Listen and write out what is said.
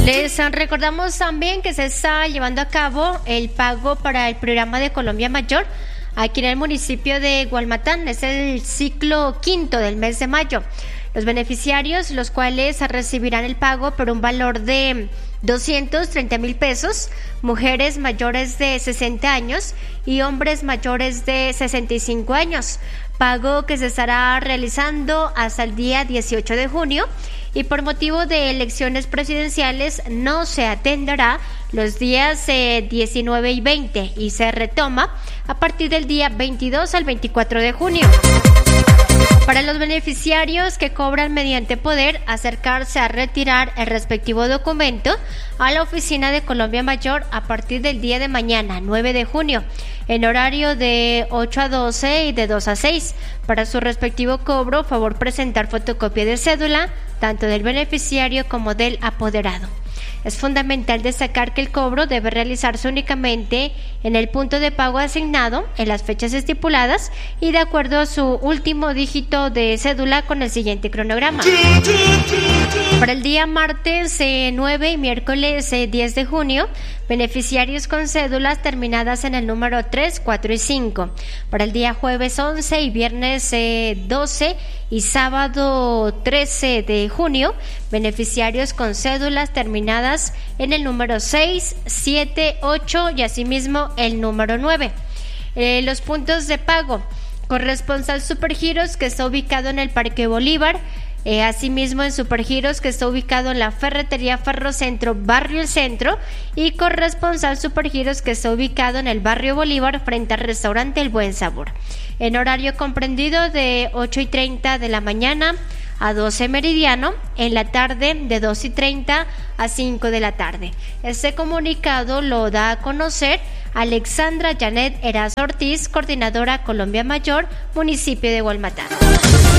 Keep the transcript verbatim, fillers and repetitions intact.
Les recordamos también que se está llevando a cabo el pago para el programa de Colombia Mayor aquí en el municipio de Gualmatán. Es el ciclo quinto del mes de mayo. Los beneficiarios, los cuales recibirán el pago por un valor de doscientos treinta mil pesos, mujeres mayores de sesenta años y hombres mayores de sesenta y cinco años. Pago que se estará realizando hasta el día dieciocho de junio y por motivo de elecciones presidenciales no se atenderá los días eh, diecinueve y veinte y se retoma a partir del día veintidós al veinticuatro de junio. Para los beneficiarios que cobran mediante poder acercarse a retirar el respectivo documento a la oficina de Colombia Mayor a partir del día de mañana, nueve de junio, en horario de ocho a doce y de dos a seis. Para su respectivo cobro, favor presentar fotocopia de cédula, tanto del beneficiario como del apoderado. Es fundamental destacar que el cobro debe realizarse únicamente en el punto de pago asignado, en las fechas estipuladas y de acuerdo a su último dígito de cédula con el siguiente cronograma. Para el día martes eh, nueve y miércoles eh, diez de junio, beneficiarios con cédulas terminadas en el número tres, cuatro y cinco. Para el día jueves once y viernes eh, doce y sábado trece de junio, beneficiarios con cédulas terminadas en el número seis, siete, ocho y asimismo el número nueve. Eh, los puntos de pago: corresponsal Supergiros, que está ubicado en el Parque Bolívar, eh, asimismo en Supergiros, que está ubicado en la Ferretería Ferrocentro, Barrio El Centro, y corresponsal Supergiros, que está ubicado en el Barrio Bolívar, frente al restaurante El Buen Sabor, en horario comprendido de ocho y treinta de la mañana a doce meridiano, en la tarde de dos y treinta a cinco de la tarde. Este comunicado lo da a conocer Alexandra Janet Erazo Ortiz, coordinadora Colombia Mayor, municipio de Gualmatán.